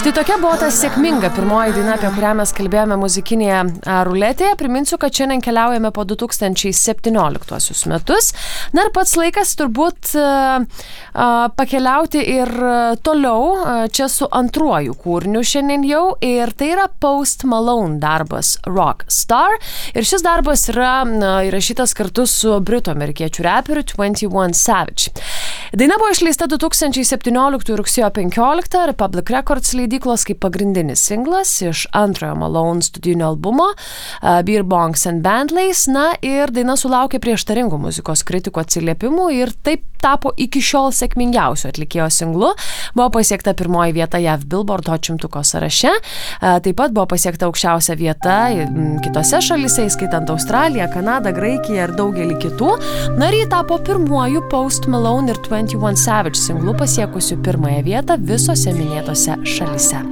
Štai tokia buvo ta sėkminga pirmoji daina, apie kurią mes kalbėjome muzikinėje ruletėje. Priminsiu, kad šiandien keliaujame po 2017 metus. Na ir pats laikas turbūt pakeliauti ir toliau čia su antruoju kūriniu šiandien jau. Ir tai yra Post Malone darbas Rockstar. Ir šis darbas yra įrašytas kartu su britų-amerikiečių reperiu 21 Savage. Daina buvo išleista 2017 rugsėjo 15 Republic Records leidyklos kaip pagrindinis singlas iš antrojo Malone studijinio albumo Beer Bongs and Bentleys. Na ir daina sulaukė prieštaringų muzikos kritikų atsiliepimų ir taip tapo iki šiol sėkmingiausiu atlikėjo singlu. Buvo pasiekta pirmoji vieta JAV Billboard Hot 100 sąraše. Taip pat buvo pasiekta aukščiausia vieta kitose šalyse, įskaitant Australiją, Kanadą, Graikiją ir daugelį kitų. Na ir ji tapo pirmuoju Post Malone ir 21 Savage singlu pasiekusiu pirmąją vietą visose minėtose šalyse.